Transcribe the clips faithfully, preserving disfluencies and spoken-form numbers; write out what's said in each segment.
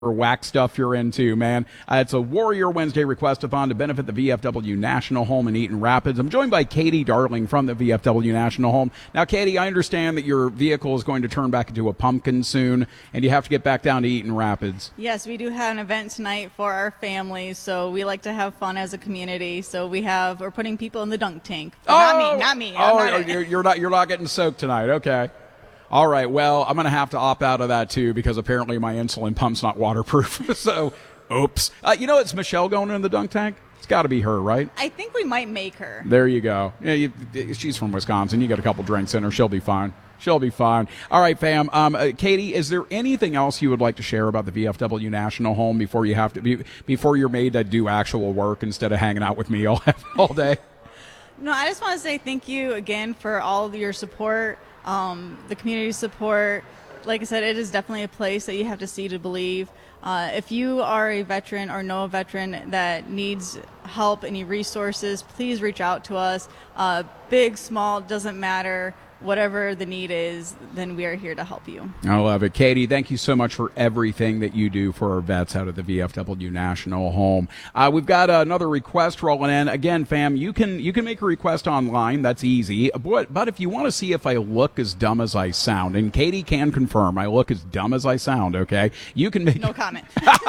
whack stuff you're into, man. Uh, it's a Warrior Wednesday request-a-thon to benefit the V F W National Home in Eaton Rapids. I'm joined by Katie Darling from the V F W National Home. Now, Katie, I understand that your vehicle is going to turn back into a pumpkin soon, and you have to get back down to Eaton Rapids. Yes, we do have an event tonight for our families, so we like to have fun as a community. So we have we're putting people in the dunk tank. Oh, not me, not me. I'm oh, not you're, you're not you're not getting soaked tonight. Okay. All right, well, I'm going to have to opt out of that, too, because apparently my insulin pump's not waterproof. So, oops. Uh, you know, it's Michelle going in the dunk tank? It's got to be her, right? I think we might make her. There you go. Yeah, you, she's from Wisconsin. You got a couple drinks in her. She'll be fine. She'll be fine. All right, fam. Um, uh, Katie, is there anything else you would like to share about the V F W National Home before you have to be before you're made to do actual work instead of hanging out with me all, all day? No, I just want to say thank you again for all of your support. Um, the community support. Like I said, it is definitely a place that you have to see to believe. Uh, if you are a veteran or know a veteran that needs help, any resources, please reach out to us. Uh, big, small, doesn't matter. Whatever the need is, then we are here to help you. I love it. Katie, thank you so much for everything that you do for our vets out of the V F W National Home. Uh, we've got uh, another request rolling in. Again, fam, you can you can make a request online. That's easy. But, but if you want to see if I look as dumb as I sound, and Katie can confirm I look as dumb as I sound, okay, you can make... No comment.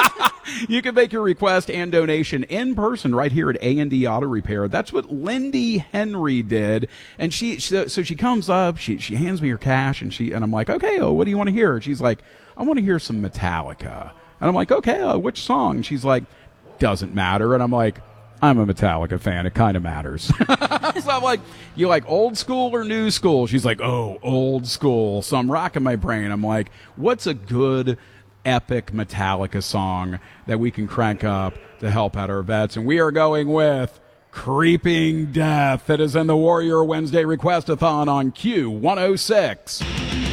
You can make your request and donation in person right here at A and D Auto Repair. That's what Lindy Henry did. And she, so, so she comes up, she, she hands me her cash, and she, and I'm like, okay, oh, what do you want to hear? She's like, I want to hear some Metallica. And I'm like, okay, uh, which song? And she's like, doesn't matter. And I'm like, I'm a Metallica fan. It kind of matters. So I'm like, you like old school or new school? She's like, oh, old school. So I'm rocking my brain. I'm like, what's a good epic Metallica song that we can crank up to help out our vets? And we are going with Creeping Death. That is in the Warrior Wednesday Request-a-thon on Q one oh six.